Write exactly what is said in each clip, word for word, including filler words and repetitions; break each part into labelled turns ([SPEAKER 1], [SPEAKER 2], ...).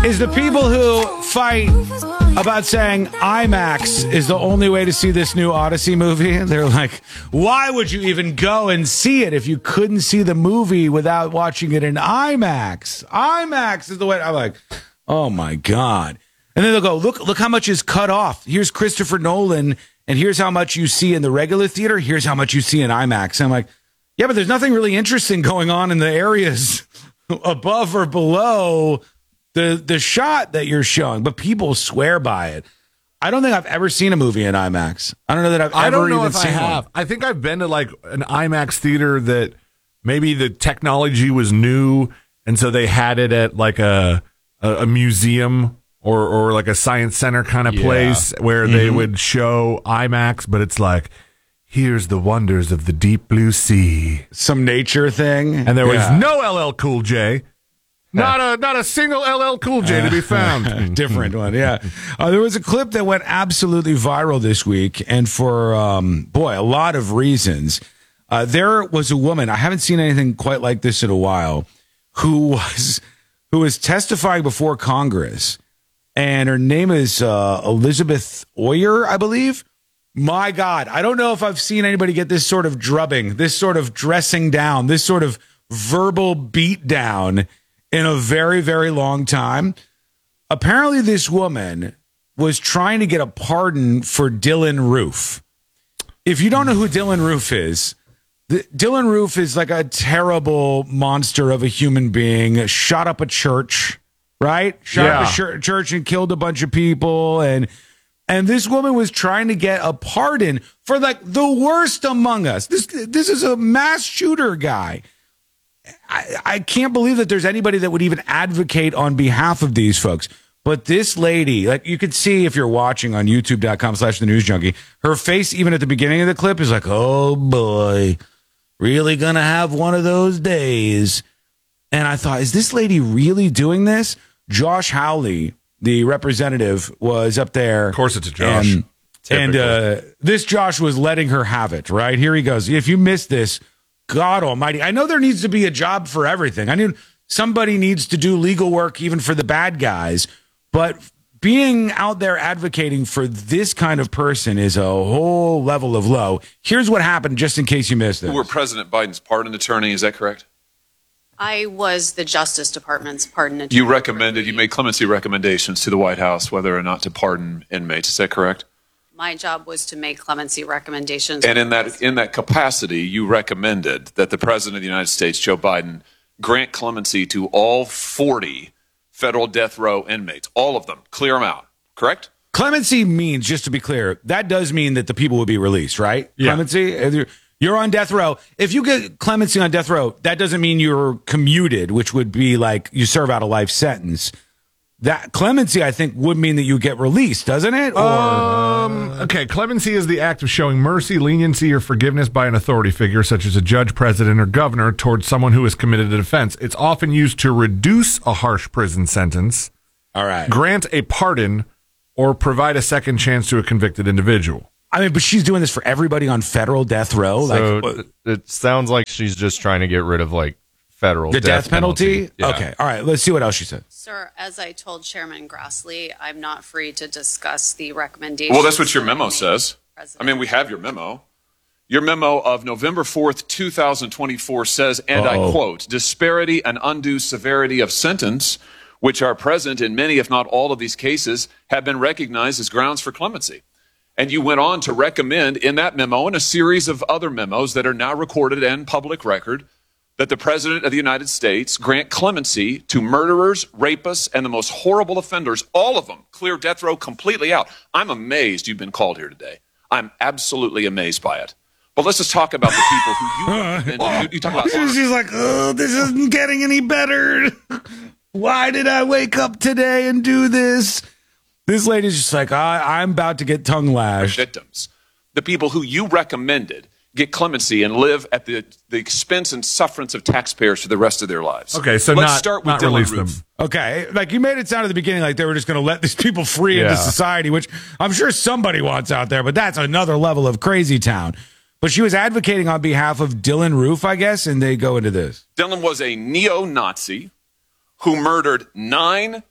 [SPEAKER 1] is the people who fight about saying IMAX is the only way to see this new Odyssey movie. They're like, why would you even go and see it if you couldn't see the movie without watching it in IMAX? IMAX is the way. I'm like, oh my God. And then they'll go, look, look how much is cut off. Here's Christopher Nolan, and here's how much you see in the regular theater. Here's how much you see in IMAX. And I'm like, yeah, but there's nothing really interesting going on in the areas above or below the the shot that you're showing, but people swear by it. I don't think I've ever seen a movie in IMAX. I don't know that I've
[SPEAKER 2] I
[SPEAKER 1] ever
[SPEAKER 2] don't know
[SPEAKER 1] even
[SPEAKER 2] if
[SPEAKER 1] seen
[SPEAKER 2] I have.
[SPEAKER 1] one.
[SPEAKER 2] I think I've been to like an IMAX theater that maybe the technology was new, and so they had it at like a a, a museum or or like a science center kind of
[SPEAKER 1] Yeah.
[SPEAKER 2] place where
[SPEAKER 1] Mm-hmm.
[SPEAKER 2] they would show IMAX, but it's like, here's the wonders of the deep blue sea.
[SPEAKER 1] Some nature thing.
[SPEAKER 2] And there was
[SPEAKER 1] Yeah.
[SPEAKER 2] no L L Cool J. Not a not a single L L Cool J to be found.
[SPEAKER 1] Different one, yeah. Uh, there was a clip that went absolutely viral this week, and for, um, boy, a lot of reasons. Uh, there was a woman, I haven't seen anything quite like this in a while, who was who was testifying before Congress, and her name is uh, Elizabeth Oyer, I believe. My God, I don't know if I've seen anybody get this sort of drubbing, this sort of dressing down, this sort of verbal beat down in a very, very long time. Apparently, this woman was trying to get a pardon for Dylan Roof. If you don't know who Dylan Roof is, the, Dylan Roof is like a terrible monster of a human being, shot up a church, right? Shot
[SPEAKER 2] Yeah.
[SPEAKER 1] up a chur- church and killed a bunch of people. And, and this woman was trying to get a pardon for like the worst among us. This, this is a mass shooter guy. I, I can't believe that there's anybody that would even advocate on behalf of these folks. But this lady, like you could see if you're watching on youtube.com slash the news junkie, her face, even at the beginning of the clip, is like, oh boy, really going to have one of those days. And I thought, is this lady really doing this? Josh Hawley, the representative, was up there. Of
[SPEAKER 2] course it's a Josh.
[SPEAKER 1] And, and uh, this Josh was letting her have it, right? Here he goes. If you missed this, God almighty. I know there needs to be a job for everything. I mean, somebody needs to do legal work even for the bad guys. But being out there advocating for this kind of person is a whole level of low. Here's what happened, just in case you missed it.
[SPEAKER 3] You were President Biden's pardon attorney, is that correct?
[SPEAKER 4] I was the Justice Department's pardon attorney.
[SPEAKER 3] You recommended, you made clemency recommendations to the White House whether or not to pardon inmates, is that correct?
[SPEAKER 4] My job was to make clemency recommendations.
[SPEAKER 3] And in that in that capacity, you recommended that the President of the United States, Joe Biden, grant clemency to all forty federal death row inmates, all of them, clear them out, correct?
[SPEAKER 1] Clemency means, just to be clear, that does mean that the people will be released, right?
[SPEAKER 2] Yeah.
[SPEAKER 1] Clemency, if you're- you're on death row. If you get clemency on death row, that doesn't mean you're commuted, which would be like you serve out a life sentence. That clemency, I think, would mean that you get released, doesn't it? Or
[SPEAKER 2] Um, okay, clemency is the act of showing mercy, leniency, or forgiveness by an authority figure, such as a judge, president, or governor, towards someone who has committed an offense. It's often used to reduce a harsh prison sentence,
[SPEAKER 1] all right.
[SPEAKER 2] grant a pardon, or provide a second chance to a convicted individual.
[SPEAKER 1] I mean, but she's doing this for everybody on federal death row.
[SPEAKER 5] So
[SPEAKER 1] like
[SPEAKER 5] it- it sounds like she's just trying to get rid of like federal
[SPEAKER 1] the death, penalty.
[SPEAKER 5] Yeah.
[SPEAKER 1] Okay, all right. Let's see what else she said.
[SPEAKER 4] Sir, as I told Chairman Grassley, I'm not free to discuss the recommendations.
[SPEAKER 3] Well, that's what your
[SPEAKER 4] that I
[SPEAKER 3] memo
[SPEAKER 4] made,
[SPEAKER 3] says.
[SPEAKER 4] President.
[SPEAKER 3] I mean, we have your memo. Your memo of November fourth, two thousand twenty-four says, and
[SPEAKER 1] Uh-oh.
[SPEAKER 3] I quote, disparity and undue severity of sentence, which are present in many, if not all of these cases, have been recognized as grounds for clemency. And you went on to recommend in that memo and a series of other memos that are now recorded and public record that the President of the United States grant clemency to murderers, rapists, and the most horrible offenders, all of them, clear death row completely out. I'm amazed you've been called here today. I'm absolutely amazed by it. But let's just talk about the people who you recommended. You, you talk about
[SPEAKER 1] She's like, oh, this isn't getting any better. Why did I wake up today and do this? This lady's just like, I, I'm about to get tongue lashed.
[SPEAKER 3] victims. The people who you recommended get clemency and live at the, the expense and sufferance of taxpayers for the rest of their lives.
[SPEAKER 2] Okay, so
[SPEAKER 3] let's
[SPEAKER 2] not,
[SPEAKER 3] start with
[SPEAKER 2] not
[SPEAKER 3] Dylan
[SPEAKER 2] release
[SPEAKER 3] Roof.
[SPEAKER 2] them.
[SPEAKER 1] Okay, like you made it sound at the beginning like they were just going to let these people free
[SPEAKER 2] Yeah.
[SPEAKER 1] into society, which I'm sure somebody wants out there, but that's another level of crazy town. But she was advocating on behalf of Dylan Roof, I guess, and they go into this.
[SPEAKER 3] Dylan was a neo-Nazi who murdered nine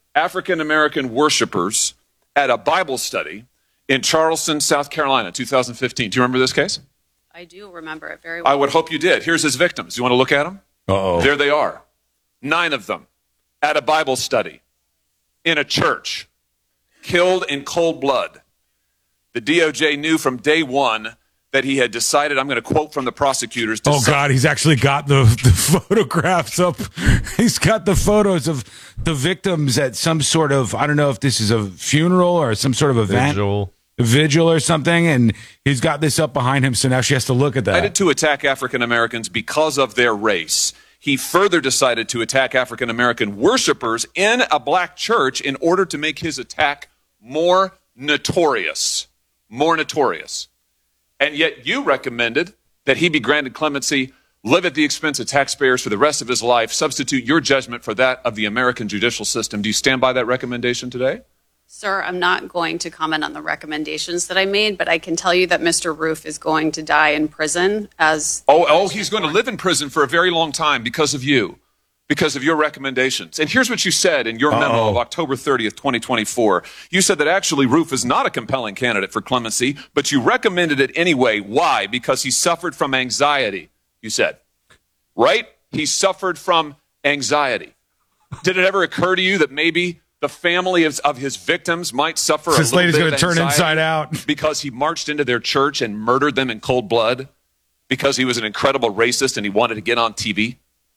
[SPEAKER 3] African American worshipers at a Bible study in Charleston, South Carolina, two thousand fifteen. Do you remember this case?
[SPEAKER 4] I do remember it very well.
[SPEAKER 3] I would hope you did. Here's his victims. You want to look at them?
[SPEAKER 1] Uh-oh.
[SPEAKER 3] There they are. Nine of them at a Bible study in a church, killed in cold blood. The D O J knew from day one that he had decided, I'm going to quote from the prosecutors. To
[SPEAKER 1] Oh, God, he's actually got the, the photographs up. He's got the photos of the victims at some sort of, I don't know if this is a funeral or some sort of event.
[SPEAKER 5] Vigil.
[SPEAKER 1] Vigil or something, and he's got this up behind him, so now she has to look at that.
[SPEAKER 3] Decided to attack African Americans because of their race. He further decided to attack African American worshipers in a black church in order to make his attack more notorious. More notorious. And yet you recommended that he be granted clemency, live at the expense of taxpayers for the rest of his life, substitute your judgment for that of the American judicial system. Do you stand by that recommendation today?
[SPEAKER 4] Sir, I'm not going to comment on the recommendations that I made, but I can tell you that Mister Roof is going to die in prison as...
[SPEAKER 3] Oh, oh, he's going to live in prison for a very long time because of you, because of your recommendations. And here's what you said in your memo
[SPEAKER 1] Uh-oh.
[SPEAKER 3] of October thirtieth, twenty twenty-four. You said that actually Roof is not a compelling candidate for clemency, but you recommended it anyway. Why? Because he suffered from anxiety, you said. Right? He suffered from anxiety. Did it ever occur to you that maybe the family of, of his victims might suffer
[SPEAKER 1] This
[SPEAKER 3] a little
[SPEAKER 1] lady's
[SPEAKER 3] bit
[SPEAKER 1] gonna
[SPEAKER 3] of
[SPEAKER 1] turn
[SPEAKER 3] anxiety
[SPEAKER 1] inside out.
[SPEAKER 3] because he marched into their church and murdered them in cold blood? Because he was an incredible racist and he wanted to get on T V?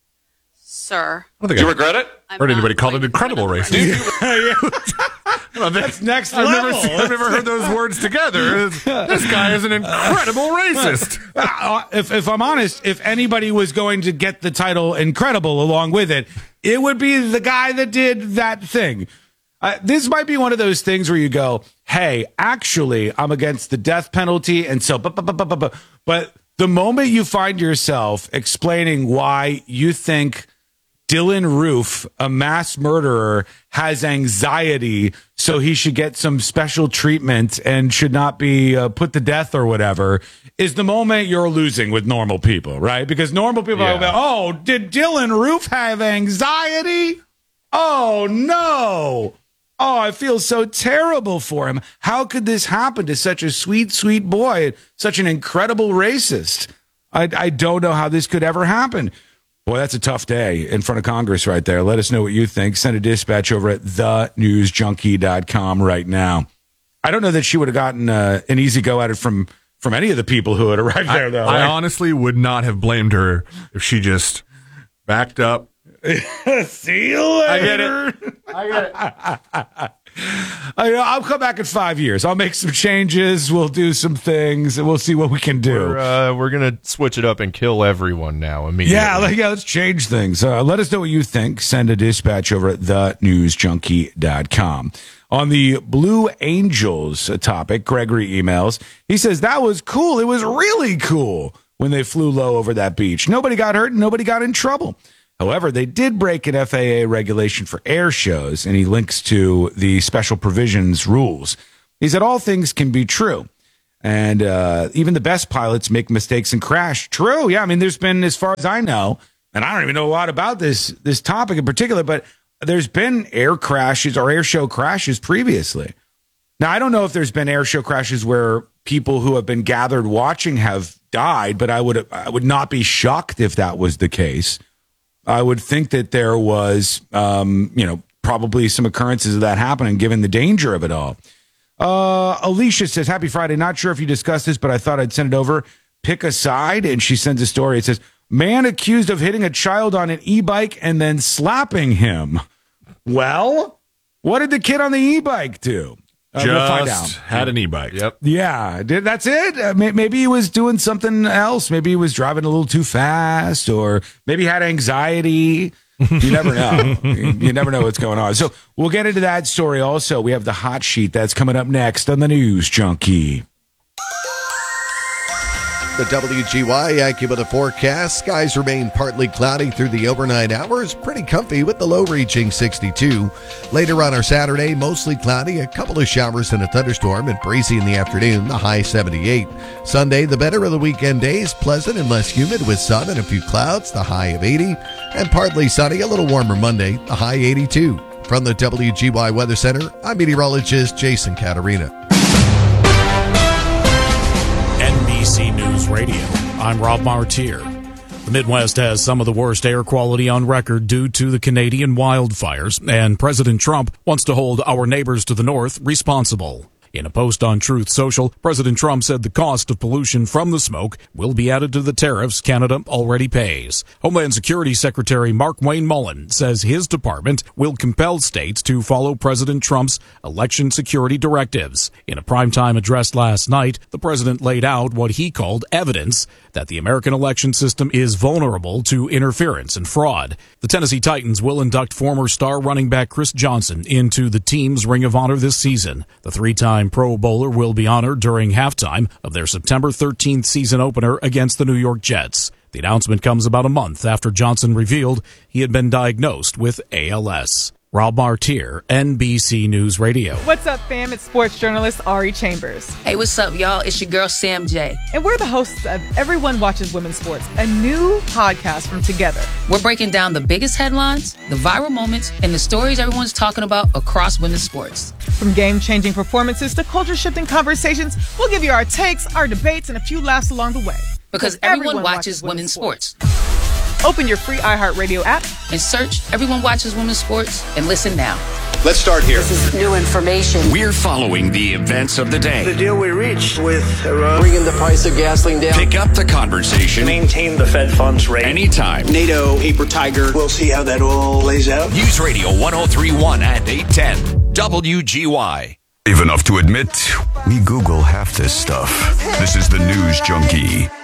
[SPEAKER 4] Sir,
[SPEAKER 2] I don't think
[SPEAKER 3] Do you
[SPEAKER 2] I
[SPEAKER 3] regret it?
[SPEAKER 4] I'm
[SPEAKER 2] heard
[SPEAKER 4] not
[SPEAKER 2] anybody call
[SPEAKER 4] going
[SPEAKER 2] it
[SPEAKER 4] to
[SPEAKER 2] incredible
[SPEAKER 4] comment on the
[SPEAKER 2] racism.
[SPEAKER 4] record.
[SPEAKER 1] That's next
[SPEAKER 2] I've
[SPEAKER 1] level.
[SPEAKER 2] never, seen, I've never heard those words together. This guy is an incredible racist.
[SPEAKER 1] Uh, if, if I'm honest, if anybody was going to get the title Incredible along with it, it would be the guy that did that thing. Uh, this might be one of those things where you go, hey, actually, I'm against the death penalty. And so, but, but, but, but, but, but the moment you find yourself explaining why you think Dylan Roof, a mass murderer, has anxiety, so he should get some special treatment and should not be uh, put to death or whatever, is the moment you're losing with normal people, right? Because normal people
[SPEAKER 5] Yeah.
[SPEAKER 1] are like, oh, did Dylan Roof have anxiety? Oh, no. Oh, I feel so terrible for him. How could this happen to such a sweet, sweet boy, such an incredible racist? I, I don't know how this could ever happen. Boy, that's a tough day in front of Congress right there. Let us know what you think. Send a dispatch over at the news junkie dot com right now. I don't know that she would have gotten uh, an easy go at it from, from any of the people who had arrived there, though.
[SPEAKER 2] I
[SPEAKER 1] right?
[SPEAKER 2] honestly would not have blamed her if she just backed up.
[SPEAKER 1] See you later.
[SPEAKER 2] I get it. I get it.
[SPEAKER 1] I, I'll come back in five years. I'll make some changes. We'll do some things, and we'll see what we can do.
[SPEAKER 5] We're, uh, we're going to switch it up and kill everyone now immediately.
[SPEAKER 1] Yeah, like, yeah, let's change things. Uh, let us know what you think. Send a dispatch over at the news junkie dot com. On the Blue Angels topic, Gregory emails. He says, that was cool. It was really cool when they flew low over that beach. Nobody got hurt and nobody got in trouble. However, they did break an F A A regulation for air shows, and he links to the special provisions rules. He said all things can be true, and uh, even the best pilots make mistakes and crash. True, yeah. I mean, there's been, as far as I know, and I don't even know a lot about this this topic in particular, but there's been air crashes or air show crashes previously. Now, I don't know if there's been air show crashes where people who have been gathered watching have died, but I would I would not be shocked if that was the case. I would think that there was, um, you know, probably some occurrences of that happening, given the danger of it all. Uh, Alicia says, happy Friday. Not sure if you discussed this, but I thought I'd send it over. Pick a side. And she sends a story. It says, man accused of hitting a child on an e-bike and then slapping him. Well, what did the kid on the e-bike do? Uh,
[SPEAKER 2] Just
[SPEAKER 1] we'll find out.
[SPEAKER 2] had an e-bike.
[SPEAKER 5] Yep.
[SPEAKER 1] Yeah, did that's it. Uh, may, maybe he was doing something else. Maybe he was driving a little too fast, or maybe he had anxiety. You never know. you, you never know what's going on. So we'll get into that story also. We have the hot sheet that's coming up next on the News Junkie.
[SPEAKER 6] The W G Y AccuWeather forecast. Skies remain partly cloudy through the overnight hours. Pretty comfy with the low reaching sixty-two. Later on our Saturday, mostly cloudy, a couple of showers and a thunderstorm, and breezy in the afternoon, the high seventy-eight. Sunday, the better of the weekend days, pleasant and less humid with sun and a few clouds, the high of eighty. And partly sunny, a little warmer Monday, the high eighty-two. From the W G Y Weather Center, I'm meteorologist Jason Caterina.
[SPEAKER 7] N B C News Radio, I'm Rob Martier. The Midwest has some of the worst air quality on record due to the Canadian wildfires, and President Trump wants to hold our neighbors to the north responsible. In a post on Truth Social, President Trump said the cost of pollution from the smoke will be added to the tariffs Canada already pays. Homeland Security Secretary Mark-Wayne Mullen says his department will compel states to follow President Trump's election security directives. In a primetime address last night, the president laid out what he called evidence that the American election system is vulnerable to interference and fraud. The Tennessee Titans will induct former star running back Chris Johnson into the team's Ring of Honor this season. The three-time Pro Bowler will be honored during halftime of their September thirteenth season opener against the New York Jets. The announcement comes about a month after Johnson revealed he had been diagnosed with A L S. Rob Martier, N B C News Radio.
[SPEAKER 8] What's up, fam? It's sports journalist Ari Chambers.
[SPEAKER 9] Hey, what's up, y'all? It's your girl, Sam J.
[SPEAKER 8] And we're the hosts of Everyone Watches Women's Sports, a new podcast from Together.
[SPEAKER 9] We're breaking down the biggest headlines, the viral moments, and the stories everyone's talking about across women's sports.
[SPEAKER 8] From game-changing performances to culture-shifting conversations, we'll give you our takes, our debates, and a few laughs along the way.
[SPEAKER 9] Because, because everyone, everyone watches, watches women's sports. sports.
[SPEAKER 8] Open your free iHeartRadio app
[SPEAKER 9] and search Everyone Watches Women's Sports and listen now.
[SPEAKER 10] Let's start here.
[SPEAKER 11] This is new information.
[SPEAKER 12] We're following the events of the day.
[SPEAKER 13] The deal we reached with Iran.
[SPEAKER 14] Bringing the price of gasoline down.
[SPEAKER 12] Pick up the conversation.
[SPEAKER 13] Maintain the Fed funds rate.
[SPEAKER 12] Anytime.
[SPEAKER 13] NATO, paper tiger. We'll see how that all lays out.
[SPEAKER 12] News Radio one oh three point one and eight ten. W G Y.
[SPEAKER 15] Brave enough to admit, we Google half this stuff. This is the News Junkie.